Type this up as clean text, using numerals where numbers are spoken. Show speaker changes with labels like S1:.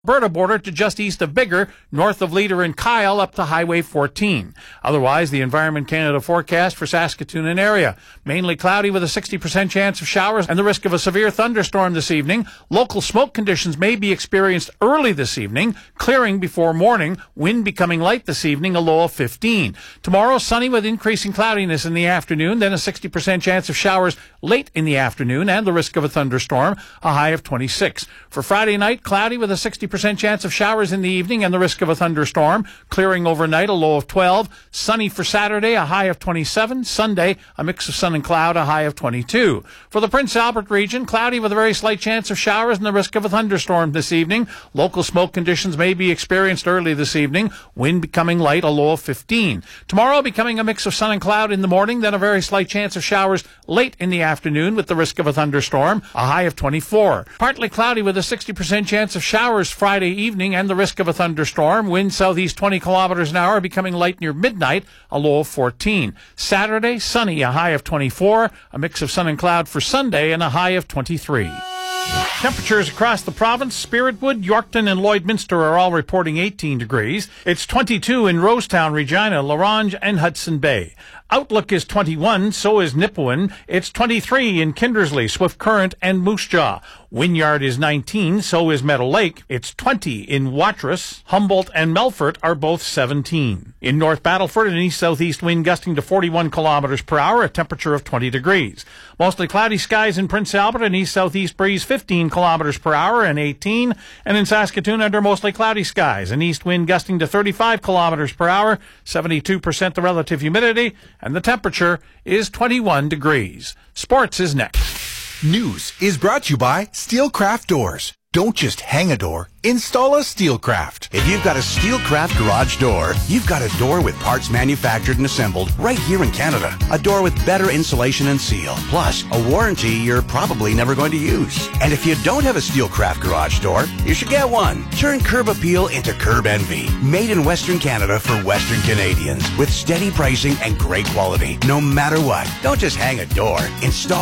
S1: Alberta border to just east of Biggar, north of Leader and Kyle up to Highway 14. Otherwise, the Environment Canada forecast for Saskatoon and area. Mainly cloudy with a 60% chance of showers and the risk of a severe thunderstorm this evening. Local smoke conditions may be experienced early this evening, clearing before morning. Wind becoming light this evening, a low of 15. Tomorrow, sunny with increasing cloudiness in the afternoon, then a 60% chance of showers late in the afternoon and the risk of a thunderstorm, a high of 26. For Friday night, cloudy with a 60% chance of showers in the evening and the risk of a thunderstorm, clearing overnight, a low of 12. Sunny for Saturday, a high of 27. Sunday, a mix of sun and cloud, a high of 22. For the Prince Albert region, cloudy with a very slight chance of showers and the risk of a thunderstorm this evening. Local smoke conditions may be experienced early this evening. Wind becoming light, a low of 15. Tomorrow, becoming a mix of sun and cloud in the morning, then a very slight chance of showers late in the afternoon with the risk of a thunderstorm, a high of 24. Partly cloudy with a 60% chance of showers Friday evening and the risk of a thunderstorm. Wind southeast 20 kilometers an hour, becoming light near midnight, a low of 14. Saturday, sunny, a high of 24. A mix of sun and cloud for Sunday and a high of 23. Temperatures across the province, Spiritwood, Yorkton, and Lloydminster are all reporting 18 degrees. It's 22 in Rosetown, Regina, La Ronge, and Hudson Bay. Outlook is 21, so is Nipawin. It's 23 in Kindersley, Swift Current, and Moose Jaw. Wynyard is 19, so is Meadow Lake. It's 20 in Watrous. Humboldt and Melfort are both 17. In North Battleford, an east-southeast wind gusting to 41 kilometers per hour, a temperature of 20 degrees. Mostly cloudy skies in Prince Albert, an east-southeast breeze 15 kilometers per hour and 18. And in Saskatoon, under mostly cloudy skies, an east wind gusting to 35 kilometers per hour, 72% the relative humidity, and the temperature is 21 degrees. Sports is next.
S2: News is brought to you by Steelcraft Doors. Don't just hang a door, install a Steelcraft.
S3: If you've got a Steelcraft garage door, you've got a door with parts manufactured and assembled right here in Canada. A door with better insulation and seal, plus a warranty you're probably never going to use. And if you don't have a Steelcraft garage door, you should get one. Turn curb appeal into curb envy. Made in Western Canada for Western Canadians with steady pricing and great quality, no matter what. Don't just hang a door, install